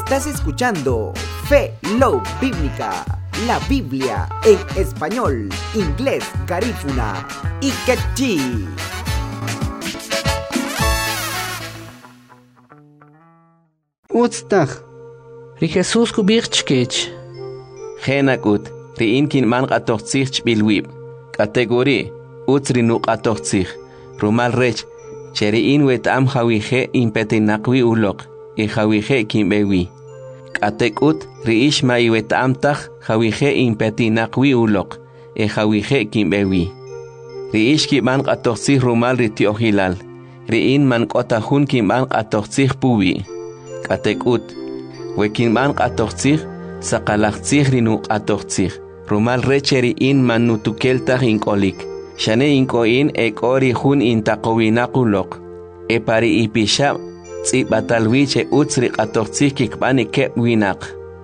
Estás escuchando Fe Love Bíblica, la Biblia en español, inglés, garífuna y quechí. Utstach. Ri Jesús kubirchkech. Genakut, ri inkin man qatoqtsich bilwib. Kategori, utri nu qatoqtsich. Rumal rech, cheri in wet am hawije impetinakwi ulok. I hawije kimbewi. Katekut, ri ishma i wet amtach hawije impetinakwi ulok. I hawije kimbewi. Ri ishki man qatoqtsich rumal ri tiohilal. Ri in man qotajun kim man qatoqtsich puwi. Katekut, wekin man qatoqtsich, saqalaqtsich rinu qatoqtsich. Rumal recheri in man nutukeltach inkolik. Shane inkoin ekori jun intaqowinaquloq. Epari ipishab, tsibatalwiche utsri qatoqtsich kikbani kep winaq.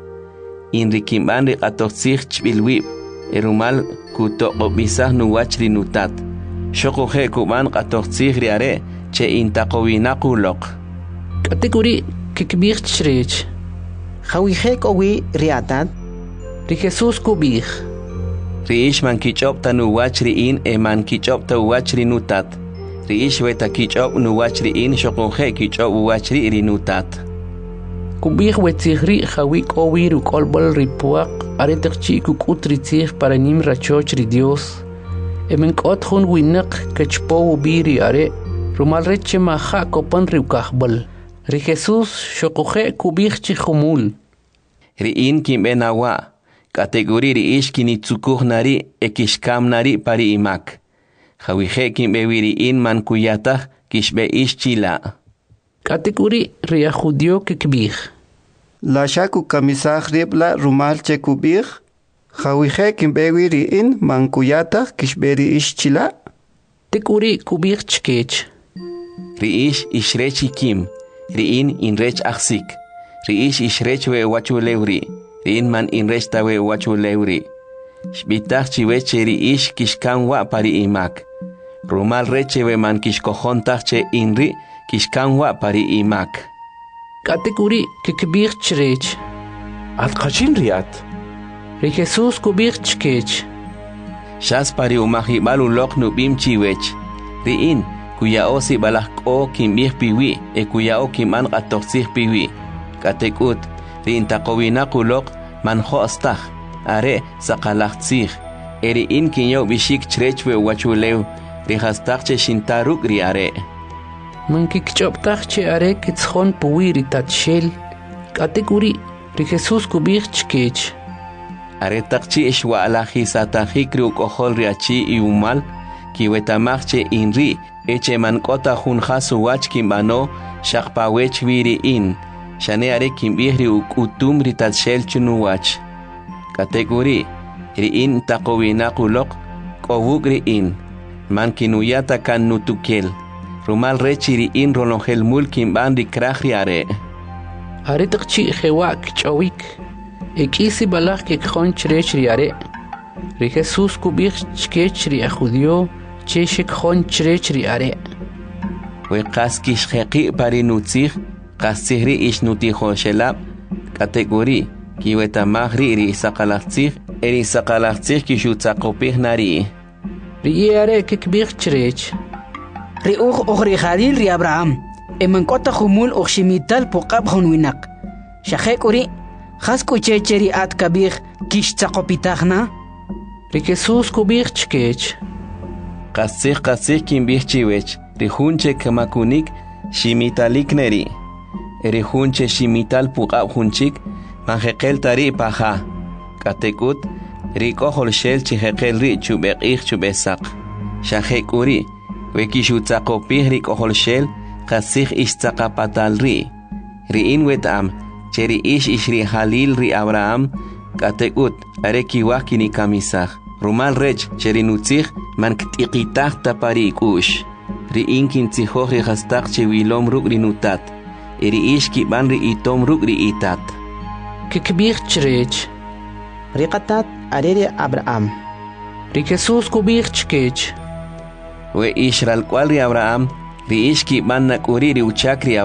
Inrikimban ri qatoqtsich chbilwib. Erumal kutoqobisah nuwach rinutat. Shokoje kuban qatoqtsich riare, che intaqowinaquloq. Kategori kikbirchrech. Hawihek owi riatat. Ri Jesús kubir. Riish man kichop ta nuwach riin man kichop ta uwach rinutat. Riish weta kichop nuwach riin shokoje kichop uwach rinutat. Kubir wetzihri hawik owi rukolbol ripuak aretakchi kukutritzih para nim rachoch ri Dios. Emenkot hun winak kachpo ubiri are. Rumal reche maha kopan riukahbol. Ri Jesús shokoje kubir chihumul. Riin kimbenawa. Kategori riish kinitsukuh nari ekishkam nari pari imak. Hawije kimbewi riin man kuyatah kishbe ish chila. Kategori ria judio kikbir. La shaku kamisah ribla rumal chekubir. Hawije kimbewi riin mankuyata kishberi ishchila. Tekuri kubir chkech. Riish ishrechi kim. Riin inrech aksik. Riish ishrech we wachulewri. Riin man inrech tawe wachulewri. Shbitach chiweche riish kishkan wa pari imak. Rumal reche we man kishkohontach che inri kishkan wa pari imak. Kategori kikbir chrech. Alqachin riat. Ri Jesús kubir chkech. Shas pari umahibal ulok nubim chiwech. Riin kuya osi balakko kimbih piwi kuya o kiman qatoqtsih piwi. Katekut riin taqowinaquloq man ho'astah are saqalaqtsih. Riin kinyo bishik chrechwe wachulew rihastaqche shintaruk ri are. Man kikchoptach are kitshon puwi ritatshel. Kategori ri Jesús kubir chkech. Are taqchi ishwa alahi satahik riukohol riachi iumal kiwetamachche inri eche man kota jun hasu wach kimbano shakpawech viri in. Shane are kimbihri ukutum ritatshel chunuwach. Kategori riin taqowinaquloq kowuk riin. Man kinuyata kan nutukel. Rumal rechi riin rolongel mul kimban rikrah riare. Are taqchi hewak chawik. Ekisi balach kekjon chrech riare. Ri Jesús kubir chkech ri judio cheshek jon chrech riare. We qaskish heqi pari nutzih qasihri ish nutijo shelab. Kategori kiweta mahri ri saqalaqtsih eri saqalaqtsih kishutzaqopih nari. Ri are kekbir chrech. Ri ri Khalil ri Abraham. Emenkota humul shimital puqab honwinak. Shahek uri Khasku checheri at kabir kishtzaqopitahna. Ri Jesús kubir chkech. Qasih kimbih chiwech. Ri junche kamakunik shimitalik neri. Ri junche shimital puqab junchik manjeqel tari paja. Katekut ri kohol shel chijeqel ri chubeqih chubesaq. Shahek uri wekishutzaqopih ri kohol shel qasih ishtzaqapatal ri. Riin wetam cheri ish ishri Halil ri Abraham. Katekut are kiwah kini kamisah. Rumal rech cheri nutzih man ktiqitah tapari ikush. Riin kintzihoj ri hastaq chewilom ruk ri nutat. Eri ish kiban ri itom ruk ri itat. Kikbir chrech. Riqatat arere Abraham. Ri Jesús kubir chkech. We ishral kwal ri Abraham ri ish kiban nakuri ri uchak ri